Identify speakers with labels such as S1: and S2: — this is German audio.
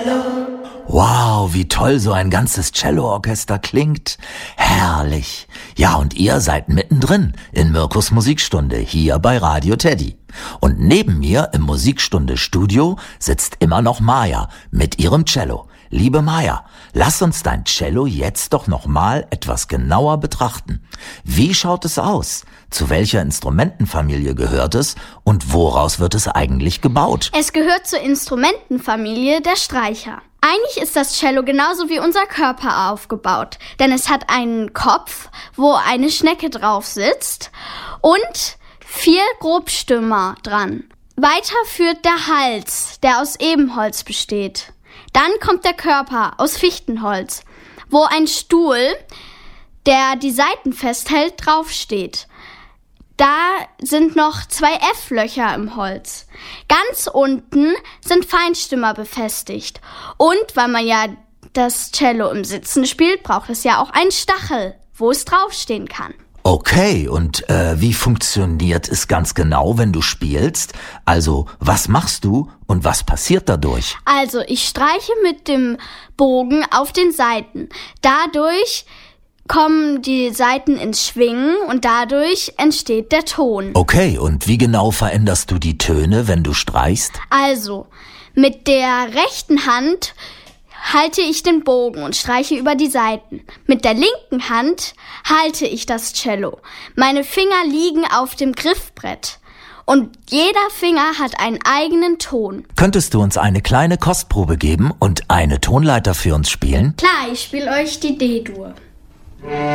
S1: Wow, wie toll so ein ganzes Cello-Orchester klingt. Herrlich. Ja, und ihr seid mittendrin in Mirkus Musikstunde hier bei Radio Teddy. Und neben mir im Musikstunde-Studio sitzt immer noch Maja mit ihrem Cello. Liebe Maja, lass uns dein Cello jetzt doch noch mal etwas genauer betrachten. Wie schaut es aus? Zu welcher Instrumentenfamilie gehört es und woraus wird es eigentlich gebaut?
S2: Es gehört zur Instrumentenfamilie der Streicher. Eigentlich ist das Cello genauso wie unser Körper aufgebaut, denn es hat einen Kopf, wo eine Schnecke drauf sitzt und 4 Grobstümmer dran. Weiter führt der Hals, der aus Ebenholz besteht. Dann kommt der Körper aus Fichtenholz, wo ein Stuhl, der die Saiten festhält, draufsteht. Da sind noch 2 F-Löcher im Holz. Ganz unten sind Feinstimmer befestigt. Und weil man ja das Cello im Sitzen spielt, braucht es ja auch einen Stachel, wo es draufstehen kann.
S1: Okay, und wie funktioniert es ganz genau, wenn du spielst? Also, was machst du und was passiert dadurch?
S2: Also, ich streiche mit dem Bogen auf den Saiten. Dadurch kommen die Saiten ins Schwingen und dadurch entsteht der Ton.
S1: Okay, und wie genau veränderst du die Töne, wenn du streichst?
S2: Also, mit der rechten Hand halte ich den Bogen und streiche über die Saiten. Mit der linken Hand halte ich das Cello. Meine Finger liegen auf dem Griffbrett. Und jeder Finger hat einen eigenen Ton.
S1: Könntest du uns eine kleine Kostprobe geben und eine Tonleiter für uns spielen?
S2: Klar, ich spiele euch die D-Dur.